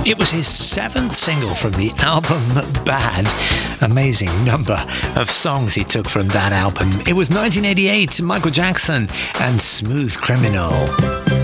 It was his seventh single from the album Bad. Amazing number of songs he took from that album. It was 1988, Michael Jackson and Smooth Criminal.